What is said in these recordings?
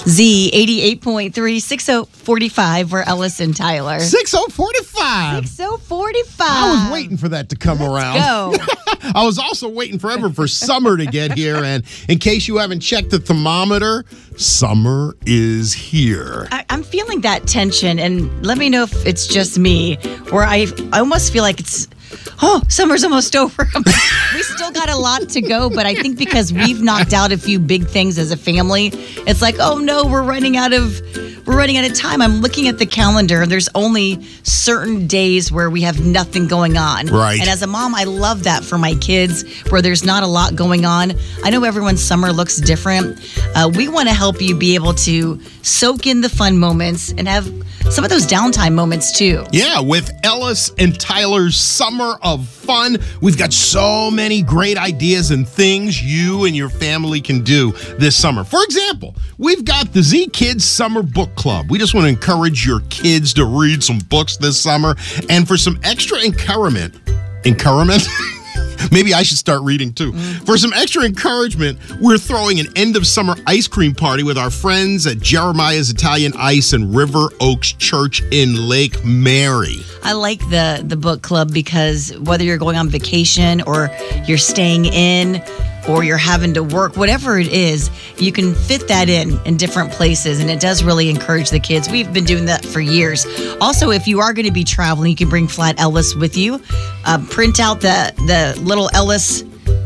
Z 88.3, 6045. We're Ellis and Tyler. 6045. 6045. I was waiting for that to come around. Go. I was also waiting forever for summer to get here. And in case you haven't checked the thermometer, summer is here. I'm feeling that tension, and let me know if it's just me, where I almost feel like summer's almost over. We still got a lot to go, but I think because we've knocked out a few big things as a family, it's like, oh no, we're running out of time. I'm looking at the calendar, and there's only certain days where we have nothing going on. Right. And as a mom, I love that for my kids, where there's not a lot going on. I know everyone's summer looks different. We want to help you be able to soak in the fun moments and have some of those downtime moments too. Yeah, with Ellis and Tyler's Summer of Fun, we've got so many great ideas and things you and your family can do this summer. For example, we've got the Z Kids Summer Book Club. We just want to encourage your kids to read some books this summer. And for some extra encouragement? Maybe I should start reading too. For some extra encouragement, we're throwing an end of summer ice cream party with our friends at Jeremiah's Italian Ice and River Oaks Church in Lake Mary. I like the book club because whether you're going on vacation or you're staying in or you're having to work, whatever it is, you can fit that in different places, and it does really encourage the kids. We've been doing that for years. Also, if you are going to be traveling, you can bring Flat Ellis with you. Print out the little Ellis.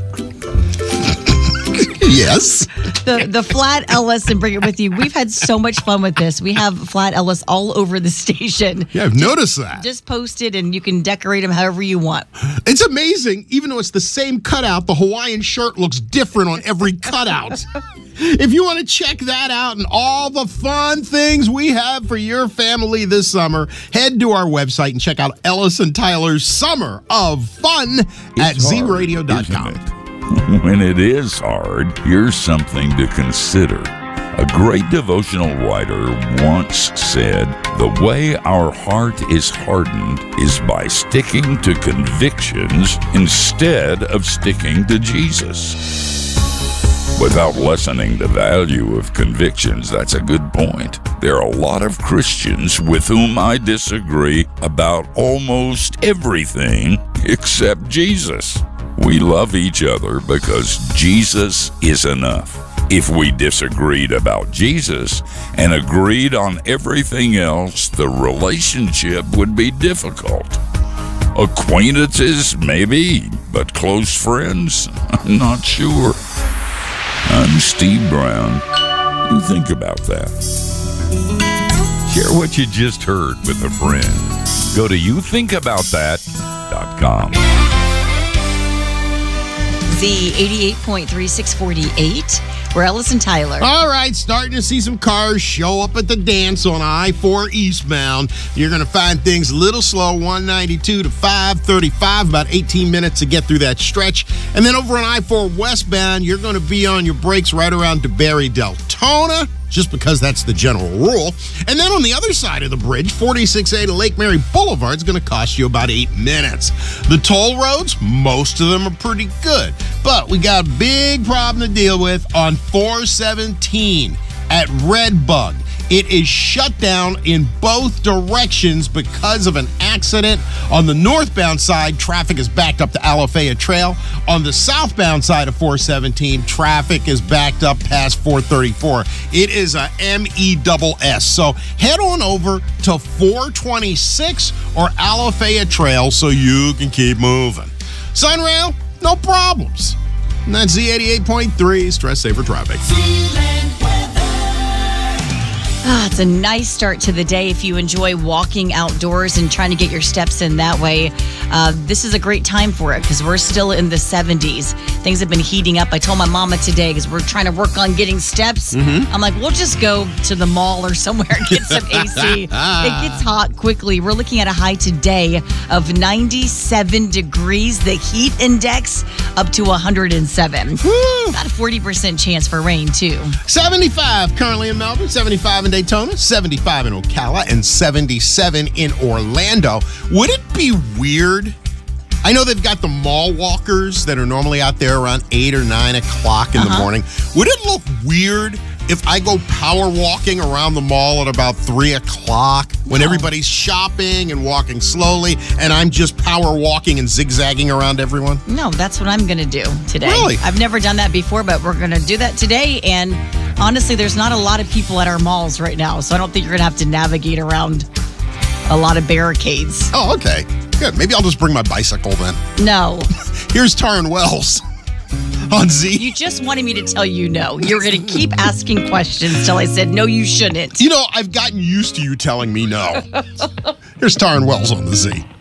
Yes. The Flat Ellis and bring it with you. We've had so much fun with this. We have Flat Ellis all over the station. Yeah, I've noticed that. Just post it, and you can decorate them however you want. It's amazing. Even though it's the same cutout, the Hawaiian shirt looks different on every cutout. If you want to check that out and all the fun things we have for your family this summer, head to our website and check out Ellis and Tyler's Summer of Fun at zradio.com. When it is hard, here's something to consider. A great devotional writer once said, "The way our heart is hardened is by sticking to convictions instead of sticking to Jesus." Without lessening the value of convictions, that's a good point. There are a lot of Christians with whom I disagree about almost everything except Jesus. We love each other because Jesus is enough. If we disagreed about Jesus and agreed on everything else, the relationship would be difficult. Acquaintances, maybe, but close friends? I'm not sure. I'm Steve Brown. You think about that. Share what you just heard with a friend. Go to youthinkaboutthat.com. Z 88.3, 648. We're Ellis and Tyler. All right, starting to see some cars show up at the dance on I-4 eastbound. You're going to find things a little slow, 192 to 535, about 18 minutes to get through that stretch. And then over on I-4 westbound, you're going to be on your brakes right around DeBerry Deltona, just because that's the general rule. And then on the other side of the bridge, 46A to Lake Mary Boulevard is going to cost you about 8 minutes. The toll roads, most of them are pretty good. But we got a big problem to deal with on 417 at Redbug. It is shut down in both directions because of an accident. On the northbound side, traffic is backed up to Alafaya Trail. On the southbound side of 417, traffic is backed up past 434. It is a MESS. So head on over to 426 or Alafaya Trail so you can keep moving. Sunrail, no problems. And that's Z88.3, Stress Saver Traffic. It's a nice start to the day if you enjoy walking outdoors and trying to get your steps in that way. This is a great time for it because we're still in the 70s. Things have been heating up. I told my mama today because we're trying to work on getting steps. I'm like, we'll just go to the mall or somewhere and get some AC. It gets hot quickly. We're looking at a high today of 97 degrees. The heat index up to 107. Got a 40% chance for rain, too. 75 currently in Melbourne, 75 in Daytona, 75 in Ocala, and 77 in Orlando. Would it be weird? I know they've got the mall walkers that are normally out there around 8 or 9 o'clock in the morning. Would it look weird if I go power walking around the mall at about 3 o'clock when everybody's shopping and walking slowly, and I'm just power walking and zigzagging around everyone? No, that's what I'm going to do today. Really? I've never done that before, but we're going to do that today. And honestly, there's not a lot of people at our malls right now, so I don't think you're going to have to navigate around a lot of barricades. Oh, okay. Good. Maybe I'll just bring my bicycle then. No. Here's Taryn Wells on Z. You just wanted me to tell you no. You're going to keep asking questions till I said, no, you shouldn't. You know, I've gotten used to you telling me no. Here's Taryn Wells on the Z.